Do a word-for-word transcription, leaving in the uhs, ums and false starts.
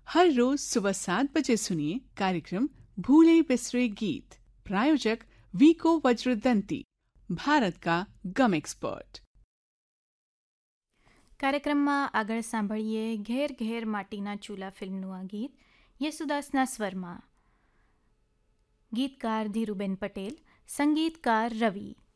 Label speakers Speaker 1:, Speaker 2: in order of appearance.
Speaker 1: हर रोज सुबह सात बजे सुनिए कार्यक्रम भूले बिसरे गीत। प्रायोजक वीको वज्रदंती, ભારત કા ગમ એક્સપર્ટ।
Speaker 2: કાર્યક્રમમાં આગળ સાંભળીએ ઘેર ઘેર માટીના ચૂલા ફિલ્મનું આ ગીત યેસુદાસના સ્વરમાં, ગીતકાર ધીરુબેન પટેલ, સંગીતકાર રવિ।